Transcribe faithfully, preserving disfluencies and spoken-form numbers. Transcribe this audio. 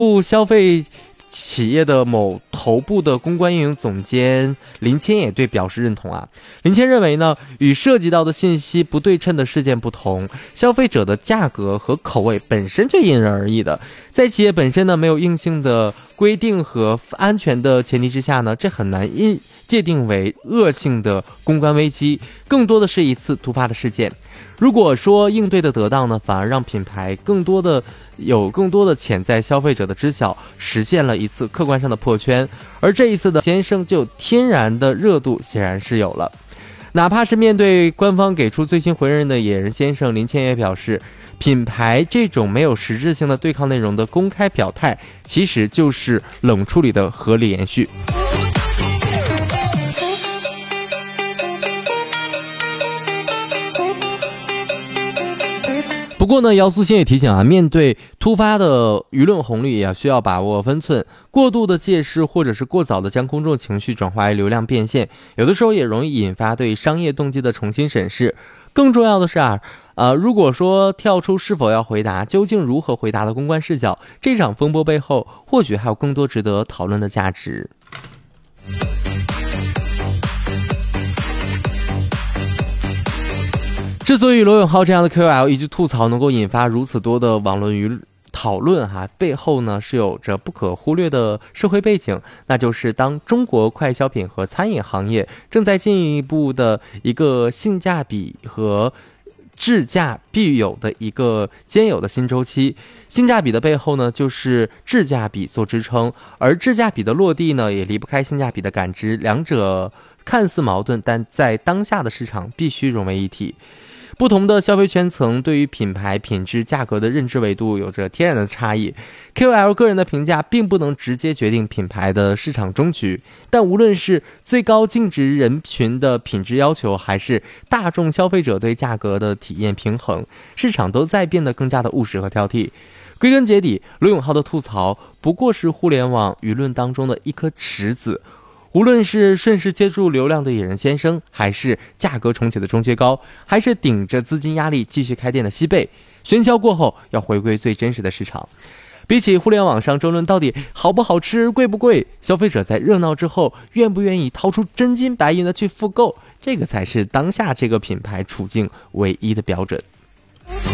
不消费企业的某头部的公关运营总监林谦也对表示认同啊。林谦认为呢，与涉及到的信息不对称的事件不同，消费者的价格和口味本身就因人而异的，在企业本身呢没有硬性的规定和安全的前提之下呢，这很难因界定为恶性的公关危机，更多的是一次突发的事件。如果说应对的得当呢，反而让品牌更多的有更多的潜在消费者的知晓，实现了一次客观上的破圈。而这一次的先生就天然的热度显然是有了。哪怕是面对官方给出最新回应的野人先生，林谦也表示，品牌这种没有实质性的对抗内容的公开表态，其实就是冷处理的合理延续。不过呢，姚苏欣也提醒啊，面对突发的舆论红利也需要把握分寸，过度的借势或者是过早的将公众情绪转化为流量变现，有的时候也容易引发对商业动机的重新审视。更重要的是啊，呃，如果说跳出是否要回答，究竟如何回答的公关视角，这场风波背后或许还有更多值得讨论的价值。之所以罗永浩这样的 K O L 一句吐槽能够引发如此多的网络舆讨论哈，背后呢是有着不可忽略的社会背景，那就是当中国快消品和餐饮行业正在进一步的一个性价比和质价必有的一个兼有的新周期。性价比的背后呢，就是质价比做支撑，而质价比的落地呢，也离不开性价比的感知，两者看似矛盾，但在当下的市场必须融为一体。不同的消费圈层对于品牌、品质、价格的认知维度有着天然的差异。K O L 个人的评价并不能直接决定品牌的市场终局，但无论是最高净值人群的品质要求，还是大众消费者对价格的体验平衡，市场都在变得更加的务实和挑剔。归根结底，罗永浩的吐槽不过是互联网舆论当中的一颗石子。无论是顺势接住流量的野人先生，还是价格重启的钟薛高，还是顶着资金压力继续开店的西贝，喧嚣过后要回归最真实的市场。比起互联网上争论到底好不好吃、贵不贵，消费者在热闹之后愿不愿意掏出真金白银的去复购，这个才是当下这个品牌处境唯一的标准。